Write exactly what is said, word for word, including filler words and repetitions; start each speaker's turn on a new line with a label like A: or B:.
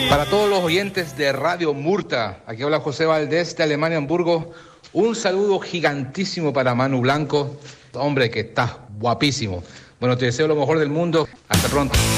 A: Para todos los oyentes de Radio Murta, aquí habla José Valdés de Alemania, Hamburgo. Un saludo gigantísimo para Manu Blanco, hombre que está guapísimo. Bueno, te deseo lo mejor del mundo. Hasta pronto.